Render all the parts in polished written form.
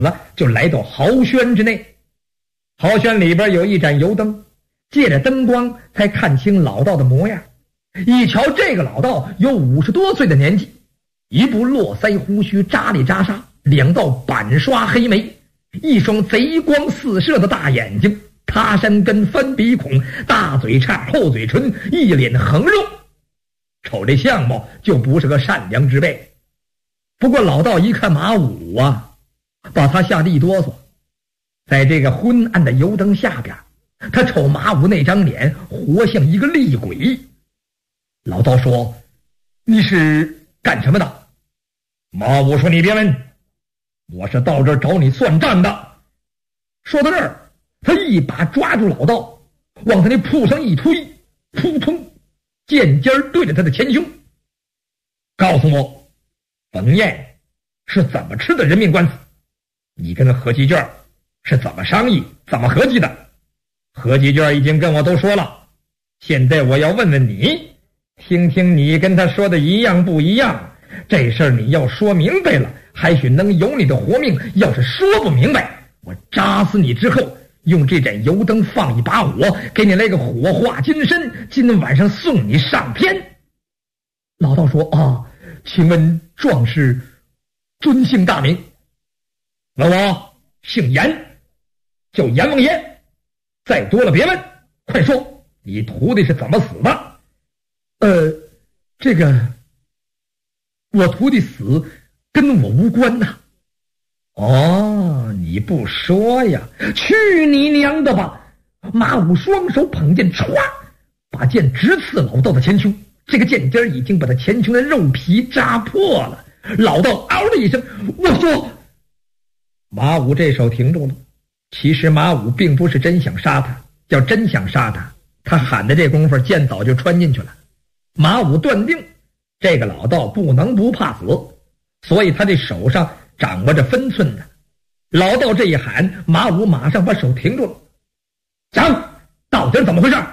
了，就来到豪轩之内。豪轩里边有一盏油灯，借着灯光才看清老道的模样。一瞧这个老道有50多岁的年纪，一部络腮胡须扎里扎沙，两道板刷黑眉，一双贼光四射的大眼睛，塌山根翻鼻孔，大嘴叉厚嘴唇，一脸横肉，瞅这相貌就不是个善良之辈。不过老道一看马武啊，把他吓得一哆嗦。在这个昏暗的油灯下边，他瞅马武那张脸活像一个厉鬼。老道说：“你是干什么的？”马武说：“你别问，我是到这儿找你算账的。”说到这儿，他一把抓住老道，往他那铺上一推，扑通，剑尖对着他的前胸。告诉我，冯燕是怎么吃的人命官司？你跟何其卷是怎么商议，怎么合计的？何其卷已经跟我都说了，现在我要问问你，听听你跟他说的一样不一样？这事儿你要说明白了，还许能有你的活命；要是说不明白，我扎死你之后，用这盏油灯放一把火，给你来个火化金身，今晚上送你上天。老道说：“啊，请问壮士尊姓大名？”老王姓严，叫阎王爷。再多了别问，快说，你徒弟是怎么死的？这个我徒弟死跟我无关呐。哦，你不说呀？去你娘的吧！马武双手捧剑，歘，把剑直刺老道的前胸。这个剑尖已经把他前胸的肉皮扎破了。老道嗷的一声：“我说！”马武这手停住了。其实马武并不是真想杀他，要真想杀他，他喊的这功夫剑早就穿进去了。马武断定这个老道不能不怕死，所以他这手上掌握着分寸的。老道这一喊，马武马上把手停住了。讲，到底怎么回事？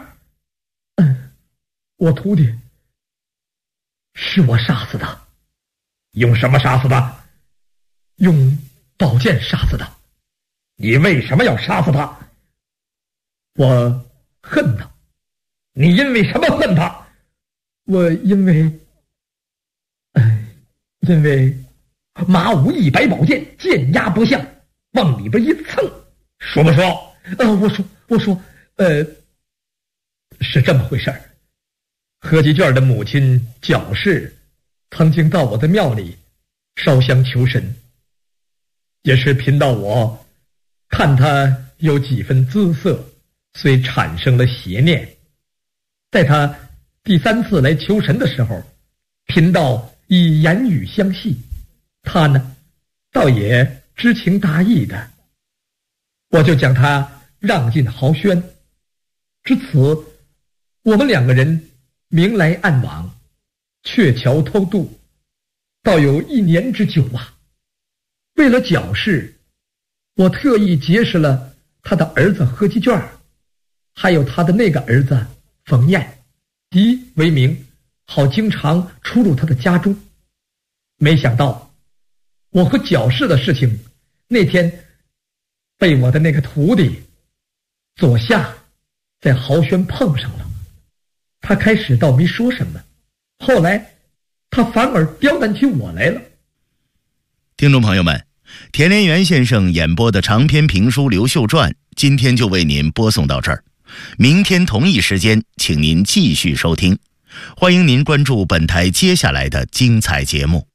我徒弟是我杀死的。用什么杀死的？用宝剑杀死的。你为什么要杀死他？我恨他。你因为什么恨他？我因为马武一摆宝剑，剑压不下，往里边一蹭。说不说？我说，是这么回事儿。何其卷的母亲蒋氏曾经到我的庙里烧香求神，也是贫道我看他有几分姿色，遂产生了邪念。在他第3次来求神的时候，贫道以言语相戏，他呢倒也知情达意的，我就将他让进豪轩。至此我们2个人明来暗往，鹊桥偷渡，倒有1年之久啊。为了矫饰，我特意结识了他的儿子何其卷，还有他的那个儿子冯燕，以为名，好经常出入他的家中。没想到我和矫饰的事情那天被我的那个徒弟左夏在豪轩碰上了。他开始倒没说什么，后来他反而刁难起我来了。 听众朋友们，田连元先生演播的长篇评书《刘秀传》今天就为您播送到这儿，明天同一时间请您继续收听，欢迎您关注本台接下来的精彩节目。